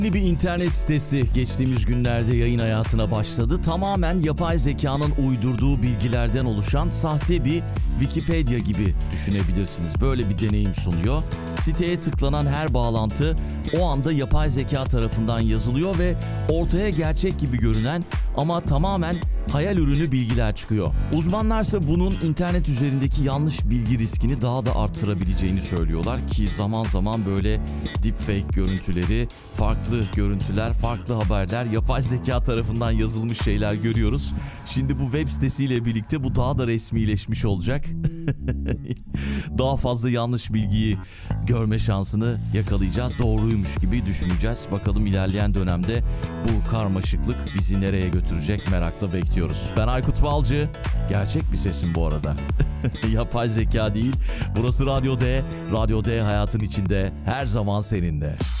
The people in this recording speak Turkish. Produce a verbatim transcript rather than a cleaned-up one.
Yeni bir internet sitesi geçtiğimiz günlerde yayın hayatına başladı. Tamamen yapay zekanın uydurduğu bilgilerden oluşan sahte bir Wikipedia gibi düşünebilirsiniz. Böyle bir deneyim sunuyor. Siteye tıklanan her bağlantı o anda yapay zeka tarafından yazılıyor ve ortaya gerçek gibi görünen ama tamamen hayal ürünü bilgiler çıkıyor. Uzmanlarsa bunun internet üzerindeki yanlış bilgi riskini daha da arttırabileceğini söylüyorlar ki zaman zaman böyle deepfake görüntüleri, farklı görüntüler, farklı haberler, yapay zeka tarafından yazılmış şeyler görüyoruz. Şimdi bu web sitesiyle birlikte bu daha da resmileşmiş olacak. Daha fazla yanlış bilgiyi görme şansını yakalayacağız. Doğruymuş gibi düşüneceğiz. Bakalım ilerleyen dönemde bu karmaşıklık bizi nereye götürecek merakla bekliyoruz. Ben Aykut Balcı. Gerçek bir sesim bu arada. Yapay zeka değil. Burası Radyo D. Radyo D hayatın içinde her zaman seninle.